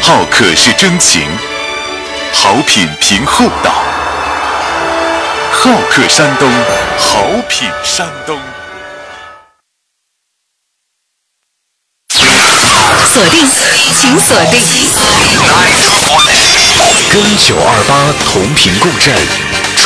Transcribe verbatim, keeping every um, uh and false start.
好客是真情，好品凭厚道。好客山东，好品山东。 锁定，请锁定。 跟九二八同频共振，